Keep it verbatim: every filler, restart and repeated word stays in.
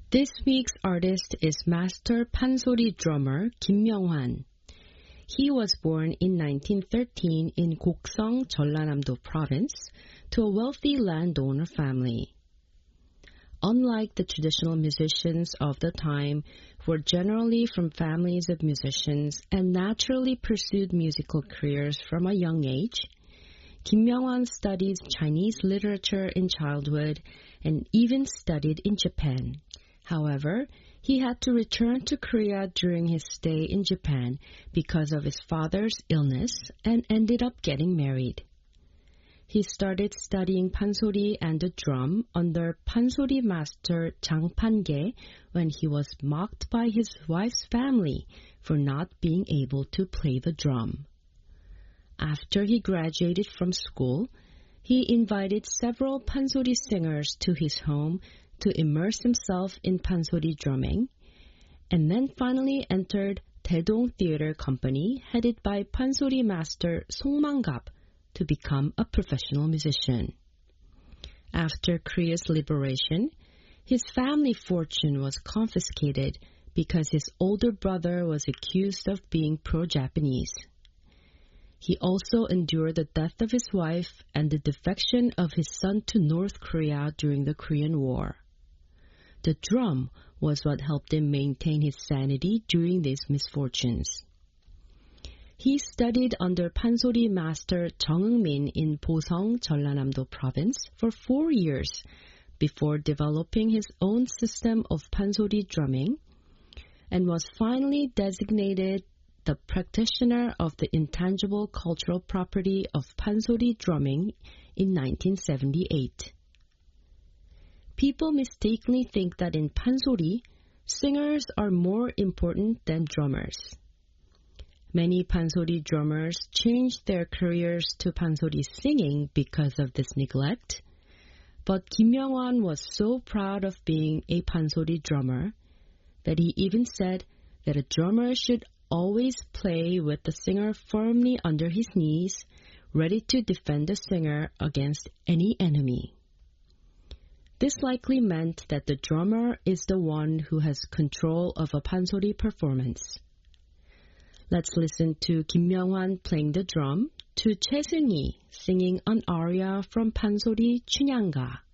This week's artist is master pansori drummer Kim Myung-hwan. He was born in nineteen thirteen in Gokseong, Jeollanam-do Province, to a wealthy landowner family. Unlike the traditional musicians of the time, who were generally from families of musicians and naturally pursued musical careers from a young age, Kim Myung-hwan studied Chinese literature in childhood and even studied in Japan. However, he had to return to Korea during his stay in Japan because of his father's illness and ended up getting married. He started studying pansori and the drum under pansori master Jang Pan-ge when he was mocked by his wife's family for not being able to play the drum. After he graduated from school, he invited several pansori singers to his home to immerse himself in pansori drumming, and then finally entered Daedong Theater Company headed by pansori master Song Man-gap to become a professional musician. After Korea's liberation, his family fortune was confiscated because his older brother was accused of being pro-Japanese. He also endured the death of his wife and the defection of his son to North Korea during the Korean War. The drum was what helped him maintain his sanity during these misfortunes. He studied under pansori master Jung Eun-min in Boseong, Jeollanam-do Province for four years before developing his own system of pansori drumming and was finally designated the practitioner of the intangible cultural property of pansori drumming in nineteen seventy-eight. People mistakenly think that in pansori, singers are more important than drummers. Many pansori drummers changed their careers to pansori singing because of this neglect, but Kim Myung-hwan was so proud of being a pansori drummer that he even said that a drummer should always play with the singer firmly under his knees, ready to defend the singer against any enemy. This likely meant that the drummer is the one who has control of a pansori performance. Let's listen to Kim Myung-hwan playing the drum, to Choi Seung-hee singing an aria from pansori Chunhyanga.